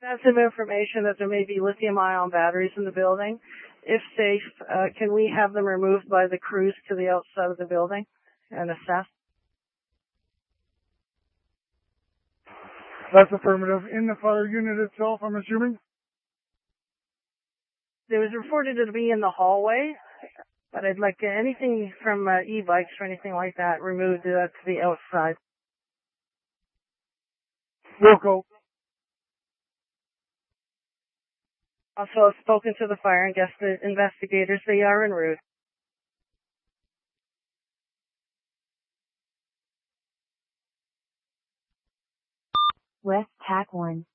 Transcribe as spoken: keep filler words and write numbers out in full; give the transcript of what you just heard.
Sensitive information that there may be lithium-ion batteries in the building. If safe, uh, can we have them removed by the crews to the outside of the building and assessed? That's affirmative. In the fire unit itself, I'm assuming? It was reported to be in the hallway, but I'd like anything from uh, e-bikes or anything like that removed uh, to the outside. Wilco. Also, I've spoken to the fire and guest investigators. They are en route. West Tac one.